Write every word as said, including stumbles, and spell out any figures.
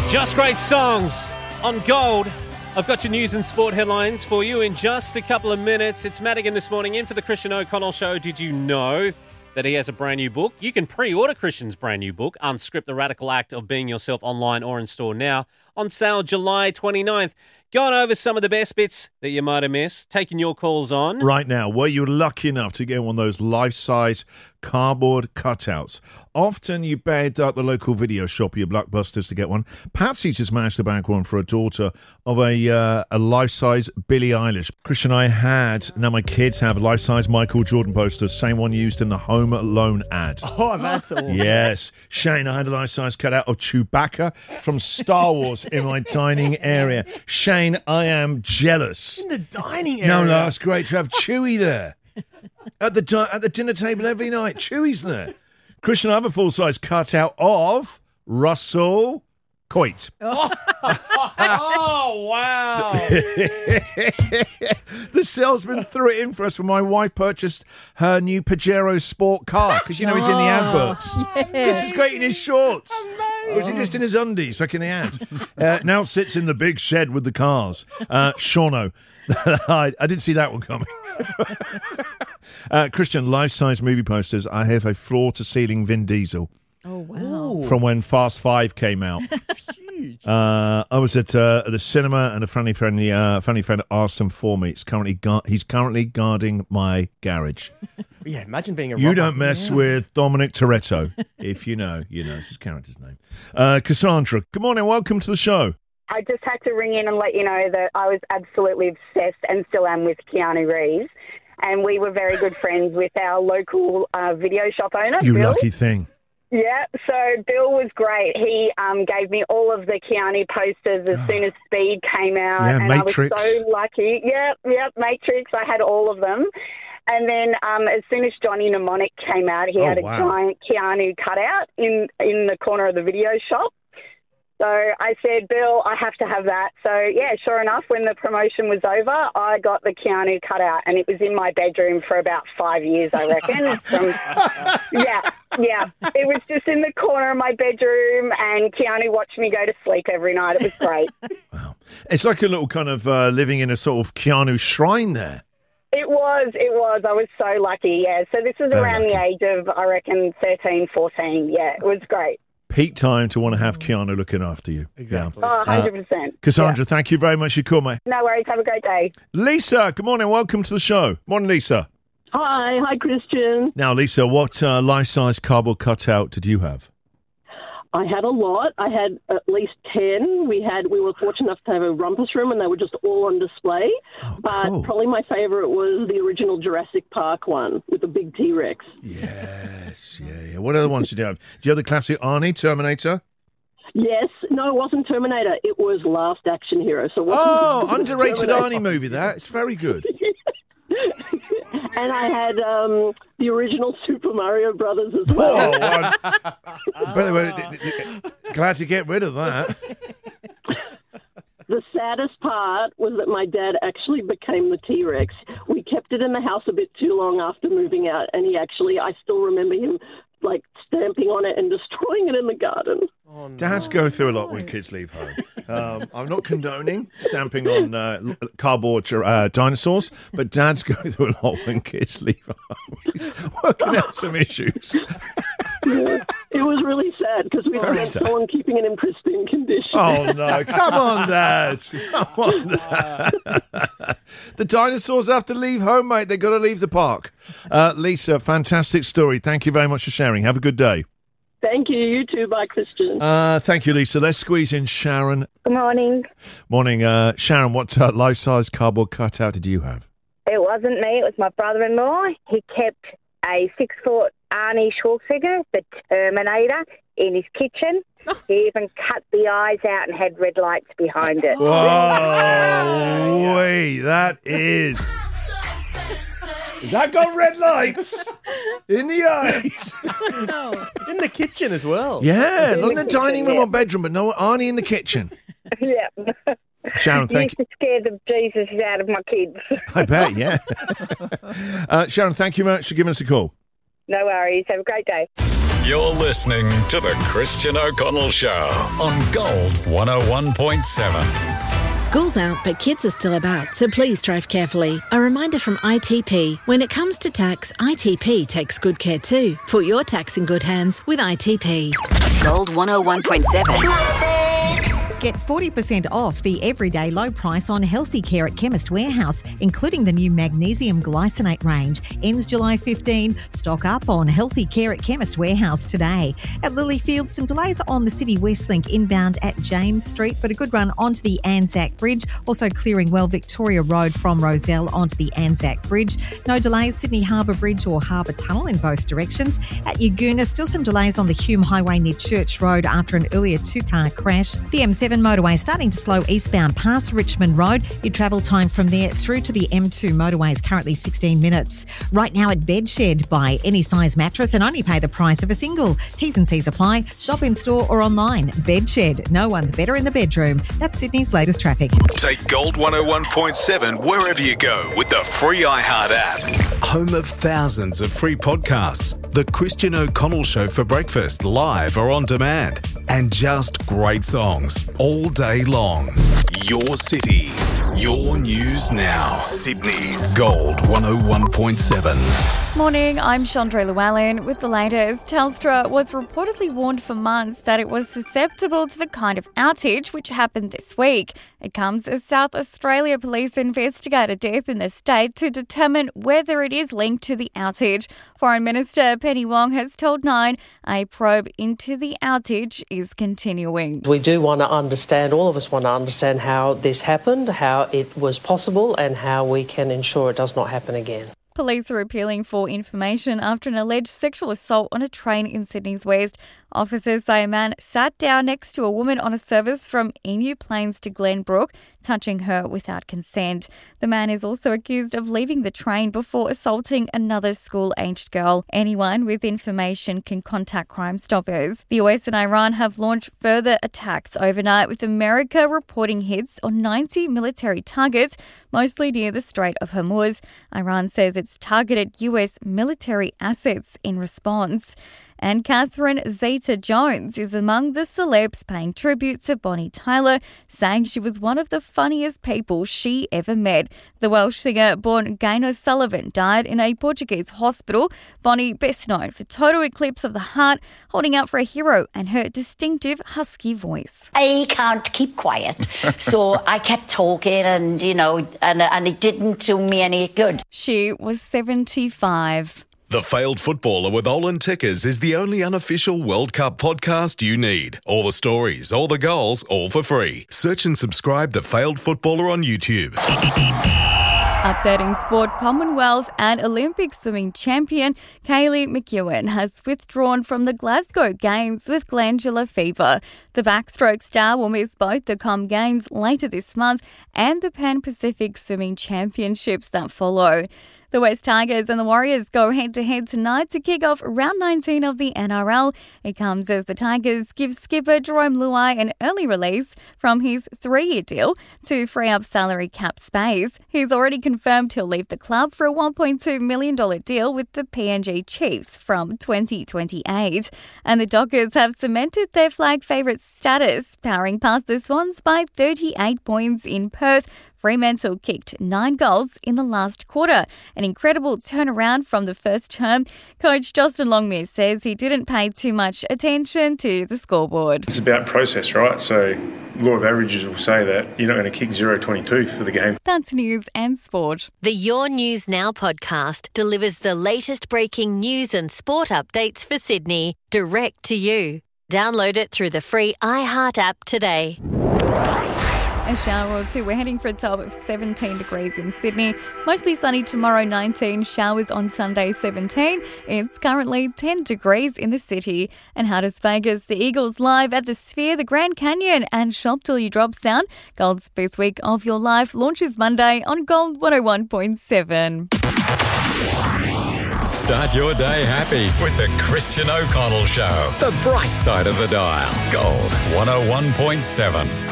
Just great songs on Gold. I've got your news and sport headlines for you in just a couple of minutes. It's Madigan this morning in for the Christian O'Connell Show. Did you know that he has a brand new book? You can pre-order Christian's brand new book, Unscript the Radical Act of Being Yourself, online or in store now. On sale July twenty-ninth. Going over some of the best bits that you might have missed. Taking your calls on. Right now, were you lucky enough to get one of those life-size cardboard cutouts? Often you begged out the local video shop or your Blockbusters to get one. Patsy just managed to bag one for a daughter of a uh, a life-size Billie Eilish. Christian and I had, now my kids have a life-size Michael Jordan poster, same one used in the Home Alone ad. Oh, that's awesome. Yes. Shane, I had a life-size cutout of Chewbacca from Star Wars in my dining area. Shane, I am jealous. In the dining area? No, no, it's great to have Chewie there. At the di- at the dinner table every night, Chewie's there. Christian, I have a full-size cutout of Russell Coit. Oh, oh wow. The salesman threw it in for us when my wife purchased her new Pajero sport car, because, you know, he's in the adverts. This is great in his shorts. Or was he just in his undies, like in the ad? Uh, now sits in the big shed with the cars. Uh, Shauno. I, I didn't see that one coming. uh, Christian, life-size movie posters. I have a floor-to-ceiling Vin Diesel. Oh, wow. From when Fast Five came out. That's huge. Uh, I was at, uh, at the cinema, and a friendly friend, uh, friendly friend asked him for me. It's currently gu- he's currently guarding my garage. Yeah, imagine being a You robber. don't mess Yeah. with Dominic Toretto. If you know, you know. It's his character's name. Uh, Cassandra, good morning. Welcome to the show. I just had to ring in and let you know that I was absolutely obsessed and still am with Keanu Reeves. And we were very good friends with our local uh, video shop owner, You Bill. lucky thing. Yeah, so Bill was great. He um, gave me all of the Keanu posters as soon as Speed came out. Yeah, and Matrix. I was so lucky. Yep, yep, Matrix. I had all of them. And then um, as soon as Johnny Mnemonic came out, he Oh, had a wow. giant Keanu cutout in, in the corner of the video shop. So I said, Bill, I have to have that. So, yeah, sure enough, when the promotion was over, I got the Keanu cutout, and it was in my bedroom for about five years, I reckon. From, yeah, yeah. It was just in the corner of my bedroom, and Keanu watched me go to sleep every night. It was great. Wow. It's like a little kind of uh, living in a sort of Keanu shrine there. It was, it was. I was so lucky, yeah. So this was Very around lucky. the age of, I reckon, thirteen, fourteen. Yeah, it was great. Peak time to want to have Keanu looking after you. Exactly. Oh, one hundred percent. Cassandra, thank you very much for your call, mate. Yeah. No worries. Have a great day. Lisa, good morning. Welcome to the show. Morning, Lisa. Hi, hi, Christian. Now, Lisa, what uh, life-size cardboard cutout did you have? I had a lot. I had at least ten. We had. We were fortunate enough to have a rumpus room, and they were just all on display. Oh, but cool. probably my favourite was the original Jurassic Park one with the big T-Rex. Yes, yeah, yeah. What other ones did you have? Do you have the classic Arnie, Terminator? Yes, no, it wasn't Terminator. It was Last Action Hero. So it wasn't Oh, underrated Terminator. Arnie movie, that. It's very good. And I had um, the original Super Mario Brothers as well. Oh, one. By the way, glad to get rid of that. The saddest part was that my dad actually became the T-Rex. We kept it in the house a bit too long after moving out, and he actually, I still remember him, like, stamping on it and destroying it in the garden. Oh, no. Dads go through a lot when kids leave home. Um, I'm not condoning stamping on uh, l- cardboard uh, dinosaurs, but dads go through a lot when kids leave home. He's working out some issues. Yeah. It was really sad because we Very had sad. someone keeping it in pristine condition. Oh, no. Come on, Dad. Come on, Dad. The dinosaurs have to leave home, mate. They've got to leave the park. Uh, Lisa, fantastic story. Thank you very much for sharing. Have a good day. Thank you. You too. Bye, Christian. Uh, thank you, Lisa. Let's squeeze in Sharon. Good morning. Morning. Uh, Sharon, what uh, life-size cardboard cutout did you have? It wasn't me. It was my brother-in-law. He kept a six-foot Arnie Schwarzenegger, the Terminator, in his kitchen. He even cut the eyes out and had red lights behind it. Whoa, wait, that is... Has that got red lights in the eyes? In the kitchen as well. Yeah, not in the kitchen, dining room yeah. or bedroom, but no, Arnie in the kitchen. Yeah. Sharon, thank Used to scare the Jesus out of my kids. I bet, yeah. uh, Sharon, thank you very much for giving us a call. No worries. Have a great day. You're listening to The Christian O'Connell Show on Gold one oh one point seven. School's out, but kids are still about, so please drive carefully. A reminder from I T P. When it comes to tax, I T P takes good care too. Put your tax in good hands with I T P. Gold one oh one point seven. Get forty percent off the everyday low price on Healthy Care at Chemist Warehouse, including the new magnesium glycinate range. Ends July fifteenth. Stock up on Healthy Care at Chemist Warehouse today. At Lilyfield, some delays on the City Westlink inbound at James Street, but a good run onto the Anzac Bridge. Also clearing well Victoria Road from Roselle onto the Anzac Bridge. No delays Sydney Harbour Bridge or Harbour Tunnel in both directions. At Yagoona, still some delays on the Hume Highway near Church Road after an earlier two-car crash. The M seven motorway starting to slow eastbound past Richmond Road. Your travel time from there through to the M two motorway is currently sixteen minutes. Right now at Bedshed, buy any size mattress and only pay the price of a single. T's and C's apply. Shop in store or online. Bedshed. No one's better in the bedroom. That's Sydney's latest traffic. Take Gold one oh one point seven wherever you go with the free iHeart app. Home of thousands of free podcasts. The Christian O'Connell Show for breakfast, live or on demand. And just great songs all day long. Your city, your news now. Sydney's Gold one oh one point seven. Morning, I'm Chandra Llewellyn with the latest. Telstra was reportedly warned for months that it was susceptible to the kind of outage which happened this week. It comes as South Australia police investigate a death in the state to determine whether it is linked to the outage. Foreign Minister Penny Wong has told Nine a probe into the outage is continuing. We do want to understand, all of us want to understand how this happened, how it was possible and how we can ensure it does not happen again. Police are appealing for information after an alleged sexual assault on a train in Sydney's West. Officers say a man sat down next to a woman on a service from Emu Plains to Glenbrook, touching her without consent. The man is also accused of leaving the train before assaulting another school-aged girl. Anyone with information can contact Crime Stoppers. The U S and Iran have launched further attacks overnight, with America reporting hits on ninety military targets, mostly near the Strait of Hormuz. Iran says it's targeted U S military assets in response. And Catherine Zeta-Jones is among the celebs paying tribute to Bonnie Tyler, saying she was one of the funniest people she ever met. The Welsh singer born Gaynor Sullivan died in a Portuguese hospital. Bonnie, best known for total eclipse of the heart, holding out for a hero and her distinctive husky voice. I can't keep quiet, so I kept talking and, you know, and, and it didn't do me any good. She was seventy-five. The Failed Footballer with Olin Tickers is the only unofficial World Cup podcast you need. All the stories, all the goals, all for free. Search and subscribe The Failed Footballer on YouTube. Updating sport, Commonwealth and Olympic swimming champion Kaylee McEwen has withdrawn from the Glasgow Games with glandular fever. The backstroke star will miss both the Com Games later this month and the Pan Pacific Swimming Championships that follow. The West Tigers and the Warriors go head-to-head tonight to kick off round nineteen of the N R L. It comes as the Tigers give skipper Jerome Luai an early release from his three-year deal to free up salary cap space. He's already confirmed he'll leave the club for a one point two million dollars deal with the P N G Chiefs from twenty twenty-eight. And the Dockers have cemented their flag favourite status, powering past the Swans by thirty-eight points in Perth. Fremantle kicked nine goals in the last quarter. An incredible turnaround from the first term. Coach Justin Longmuir says he didn't pay too much attention to the scoreboard. It's about process, right? So law of averages will say that you're not going to kick zero twenty-two for the game. That's news and sport. The Your News Now podcast delivers the latest breaking news and sport updates for Sydney direct to you. Download it through the free iHeart app today. A shower or two. We're heading for a top of seventeen degrees in Sydney. Mostly sunny tomorrow, nineteen. Showers on Sunday, seventeen. It's currently ten degrees in the city. And Hardest Vegas, the Eagles live at the Sphere, the Grand Canyon, and Shop Till You Drop Sound. Gold's Best Week of Your Life launches Monday on Gold one oh one point seven. Start your day happy with the Christian O'Connell Show. The bright side of the dial. Gold one oh one point seven.